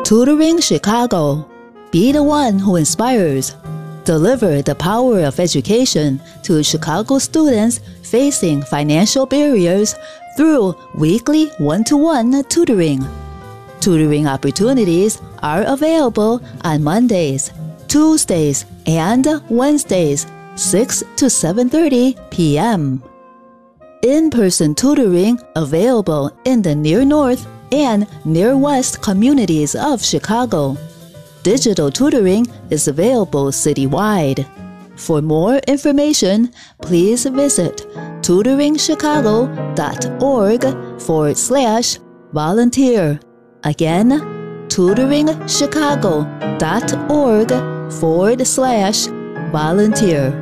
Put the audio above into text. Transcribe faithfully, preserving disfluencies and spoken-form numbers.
Tutoring Chicago. Be the one who inspires. Deliver the power of education to Chicago students facing financial barriers through weekly one-to-one tutoring. Tutoring opportunities are available on Mondays, Tuesdays, and Wednesdays, six to seven thirty p m In-person tutoring available in the Near North and Near West communities of Chicago. Digital tutoring is available citywide. For more information, please visit tutoringchicago.org forward slash volunteer. Again, tutoringchicago.org forward slash volunteer.